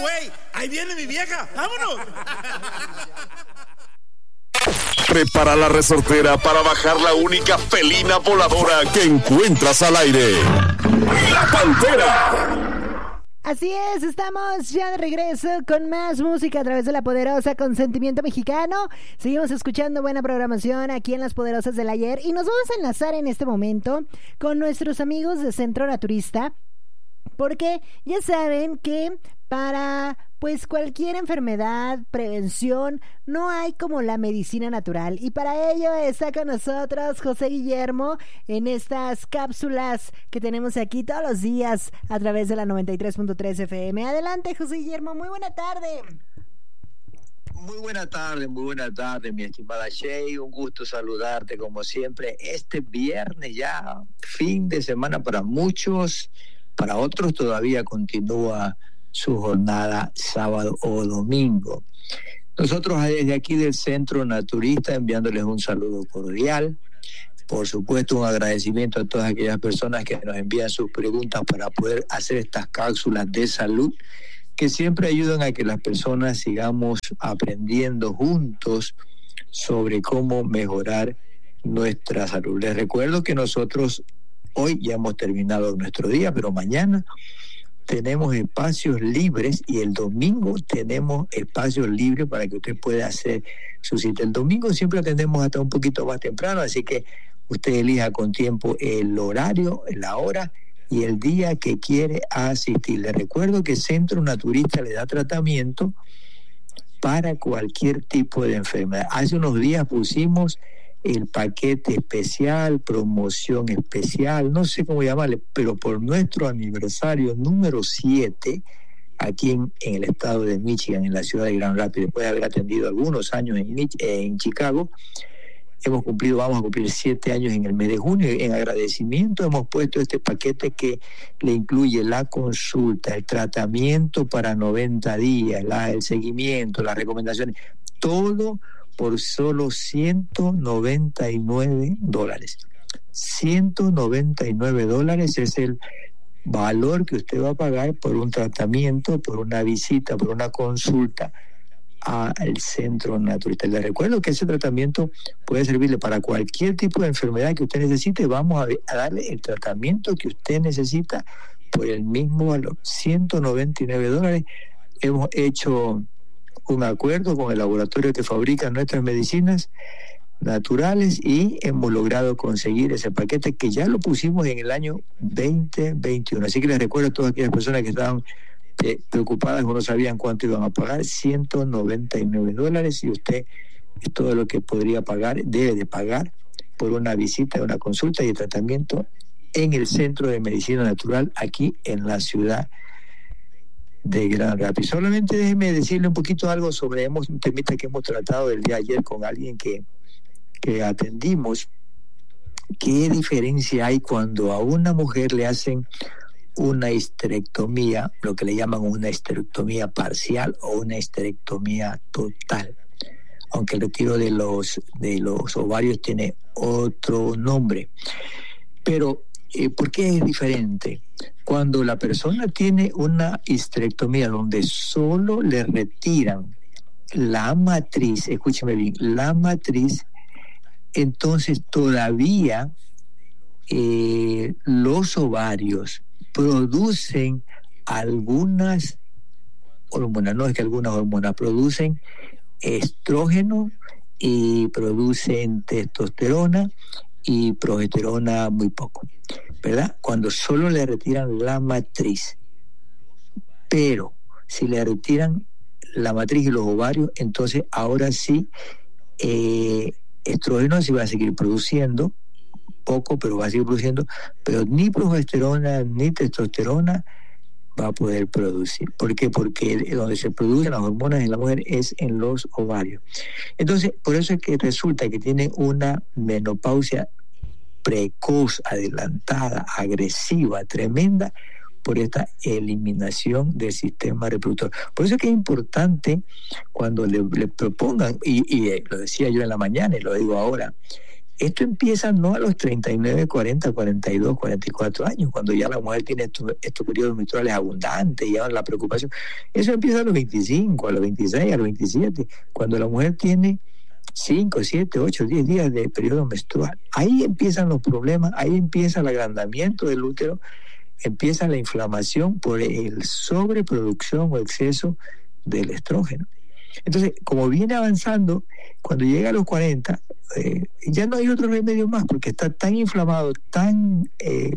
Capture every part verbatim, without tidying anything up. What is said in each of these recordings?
güey! ¡Ahí viene mi vieja! ¡Vámonos! Prepara la resortera para bajar la única felina voladora que encuentras al aire. ¡La Pantera! Así es, estamos ya de regreso con más música a través de La Poderosa con sentimiento mexicano. Seguimos escuchando buena programación aquí en Las Poderosas del Ayer y nos vamos a enlazar en este momento con nuestros amigos de Centro Naturista, porque ya saben que para pues cualquier enfermedad, prevención, no hay como la medicina natural. Y para ello está con nosotros José Guillermo en estas cápsulas que tenemos aquí todos los días a través de la noventa y tres punto tres F M. Adelante, José Guillermo, muy buena tarde. Muy buena tarde, muy buena tarde, mi estimada Shay. Un gusto saludarte como siempre. Este viernes ya, fin de semana para muchos, para otros todavía continúa su jornada sábado o domingo. Nosotros desde aquí del Centro Naturista enviándoles un saludo cordial, por supuesto un agradecimiento a todas aquellas personas que nos envían sus preguntas para poder hacer estas cápsulas de salud que siempre ayudan a que las personas sigamos aprendiendo juntos sobre cómo mejorar nuestra salud. Les recuerdo que nosotros hoy ya hemos terminado nuestro día, pero mañana tenemos espacios libres y el domingo tenemos espacios libres para que usted pueda hacer su cita. El domingo siempre atendemos hasta un poquito más temprano, así que usted elija con tiempo el horario, la hora y el día que quiere asistir. Le recuerdo que Centro Naturista le da tratamiento para cualquier tipo de enfermedad. Hace unos días pusimos el paquete especial, promoción especial, no sé cómo llamarle, pero por nuestro aniversario número siete, aquí en, en el estado de Michigan, en la ciudad de Grand Rapids, después de haber atendido algunos años en, en Chicago, hemos cumplido, vamos a cumplir siete años en el mes de junio. En agradecimiento hemos puesto este paquete que le incluye la consulta, el tratamiento para noventa días, la, el seguimiento, las recomendaciones, todo por solo ciento noventa y nueve dólares. ciento noventa y nueve dólares es el valor que usted va a pagar por un tratamiento, por una visita, por una consulta al Centro Naturista. Le recuerdo que ese tratamiento puede servirle para cualquier tipo de enfermedad que usted necesite. Vamos a, a darle el tratamiento que usted necesita por el mismo valor, ciento noventa y nueve dólares. Hemos hecho un acuerdo con el laboratorio que fabrica nuestras medicinas naturales y hemos logrado conseguir ese paquete que ya lo pusimos en el año veinte veintiuno. Así que les recuerdo a todas aquellas personas que estaban eh, preocupadas o no sabían cuánto iban a pagar, ciento noventa y nueve dólares, y usted es todo lo que podría pagar, debe de pagar por una visita, una consulta y el tratamiento en el Centro de Medicina Natural aquí en la ciudad de Grand Rapids. Solamente déjeme decirle un poquito algo sobre hemos, un temita que hemos tratado el día de ayer con alguien que, que atendimos. ¿Qué diferencia hay cuando a una mujer le hacen una histerectomía, lo que le llaman una histerectomía parcial o una histerectomía total? Aunque el retiro de los, de los ovarios tiene otro nombre. Pero Eh, ¿por qué es diferente? Cuando la persona tiene una histerectomía donde solo le retiran la matriz, escúcheme bien, la matriz, entonces todavía eh, los ovarios producen algunas hormonas, no es que algunas hormonas, producen estrógeno y producen testosterona y progesterona muy poco, ¿verdad? Cuando solo le retiran la matriz. Pero si le retiran la matriz y los ovarios, entonces ahora sí eh, estrógeno se va a seguir produciendo, poco, pero va a seguir produciendo, pero ni progesterona ni testosterona va a poder producir. ¿Por qué? Porque donde se producen las hormonas en la mujer es en los ovarios. Entonces, por eso es que resulta que tienen una menopausia precoz, adelantada, agresiva, tremenda, por esta eliminación del sistema reproductor. Por eso es que es importante cuando le, le propongan, y, y lo decía yo en la mañana y lo digo ahora, Esto empieza no a los treinta y nueve, cuarenta, cuarenta y dos, cuarenta y cuatro años, cuando ya la mujer tiene estos, estos periodos menstruales abundantes, ya la preocupación. Eso empieza a los veinticinco, a los veintiséis, a los veintisiete, cuando la mujer tiene cinco, siete, ocho, diez días de periodo menstrual. Ahí empiezan los problemas, ahí empieza el agrandamiento del útero, empieza la inflamación por el sobreproducción o exceso del estrógeno. Entonces, como viene avanzando, cuando llega a los cuarenta, eh, ya no hay otro remedio más, porque está tan inflamado, tan eh,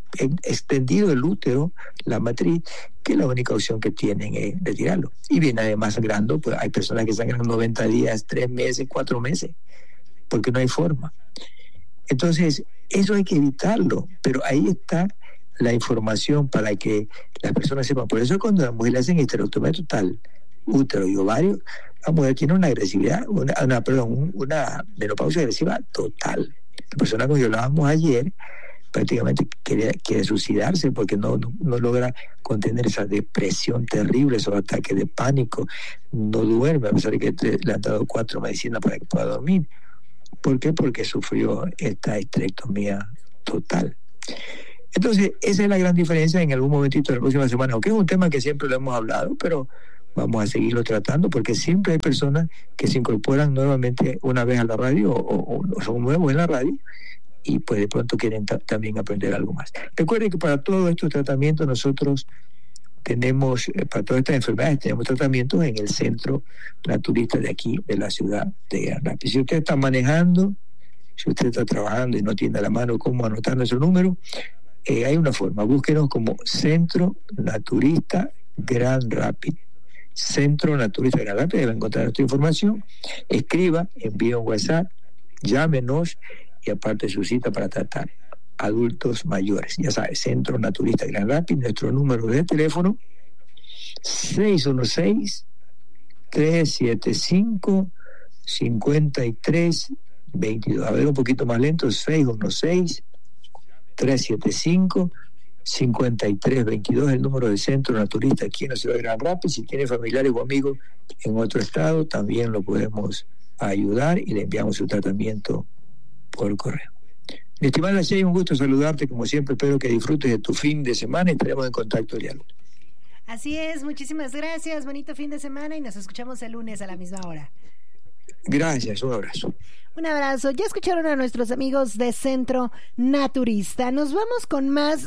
extendido el útero, la matriz, que la única opción que tienen es retirarlo. Y viene además sangrando, pues hay personas que sangran noventa días, tres meses, cuatro meses, porque no hay forma. Entonces, eso hay que evitarlo, pero ahí está la información para que las personas sepan. Por eso cuando las mujeres hacen histerectomía total, útero y ovario, la mujer tiene una agresividad, una, una perdón, una menopausia agresiva total. La persona con que hablábamos ayer prácticamente quiere, quiere suicidarse porque no, no, no logra contener esa depresión terrible, esos ataques de pánico, no duerme a pesar de que le han dado cuatro medicinas para que pueda dormir. ¿Por qué? Porque sufrió esta histerectomía total. Entonces, esa es la gran diferencia en algún momentito de la próxima semana, aunque es un tema que siempre lo hemos hablado, pero vamos a seguirlo tratando porque siempre hay personas que se incorporan nuevamente una vez a la radio o, o son nuevos en la radio y pues de pronto quieren ta- también aprender algo más. Recuerden que para todos estos tratamientos nosotros tenemos, eh, para todas estas enfermedades tenemos tratamientos en el centro naturista de aquí, de la ciudad de Gran Rapids. Si usted está manejando, si usted está trabajando y no tiene a la mano cómo anotar nuestro número, eh, hay una forma, búsquenos como Centro Naturista Gran Rapids. Centro Naturista Gran Rapids, debe encontrar nuestra información, escriba, envíe un WhatsApp, llámenos y aparte su cita para tratar adultos mayores. Ya sabes, Centro Naturista Gran Rapids, nuestro número de teléfono seis uno seis, tres siete cinco, cinco tres dos dos. A ver, un poquito más lento, seis uno seis, tres siete cinco, cinco tres dos dos, el número del Centro Naturista aquí en la ciudad de Gran Rapids. Si tiene familiares o amigos en otro estado, también lo podemos ayudar y le enviamos su tratamiento por correo. Mi estimada Shey, un gusto saludarte como siempre, espero que disfrutes de tu fin de semana y estaremos en contacto el día lunes. Así es, muchísimas gracias, bonito fin de semana y nos escuchamos el lunes a la misma hora. Gracias, un abrazo. Un abrazo. Ya escucharon a nuestros amigos de Centro Naturista. Nos vamos con más,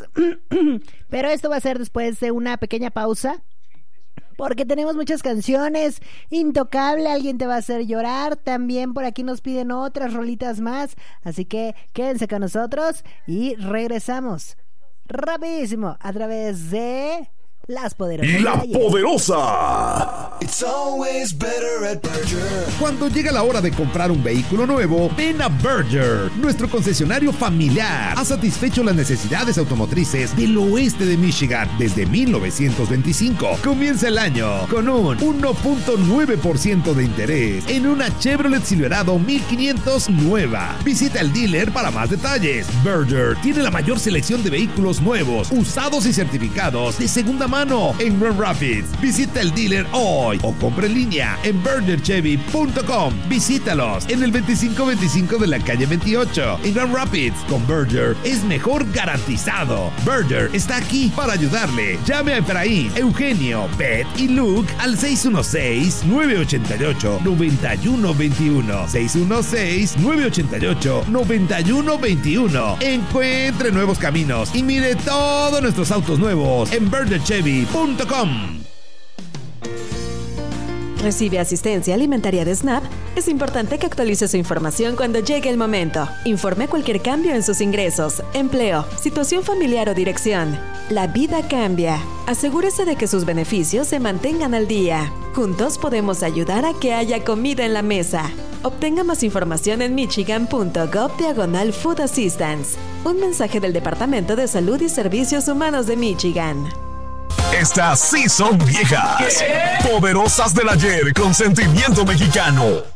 pero esto va a ser después de una pequeña pausa, porque tenemos muchas canciones. Intocable, Alguien te va a hacer llorar. También por aquí nos piden otras rolitas más. Así que quédense con nosotros y regresamos rapidísimo a través de Las Poderosas. La Poderosa. It's always better at Berger. Cuando llega la hora de comprar un vehículo nuevo, ven a Berger. Nuestro concesionario familiar ha satisfecho las necesidades automotrices del oeste de Michigan desde mil novecientos veinticinco. Comienza el año con un uno punto nueve por ciento de interés en una Chevrolet Silverado mil quinientos nueva. Visita el dealer para más detalles. Berger tiene la mayor selección de vehículos nuevos, usados y certificados de segunda mano en Grand Rapids. Visita el dealer hoy o compra en línea en berger chevy punto com. Visítalos en el veinticinco veinticinco de la calle veintiocho en Grand Rapids. Con Berger es mejor garantizado. Berger está aquí para ayudarle. Llame a Efraín, Eugenio, Beth y Luke al seis uno seis, nueve ocho ocho, nueve uno dos uno. seis uno seis, nueve ocho ocho, nueve uno dos uno. Encuentre nuevos caminos y mire todos nuestros autos nuevos en berger chevy punto com. Recibe asistencia alimentaria de SNAP. Es importante que actualice su información cuando llegue el momento. Informe cualquier cambio en sus ingresos, empleo, situación familiar o dirección. La vida cambia. Asegúrese de que sus beneficios se mantengan al día. Juntos podemos ayudar a que haya comida en la mesa. Obtenga más información en michigan.gov diagonal Food Assistance. Un mensaje del Departamento de Salud y Servicios Humanos de Michigan. Estas sí son viejas. Poderosas del ayer con sentimiento mexicano.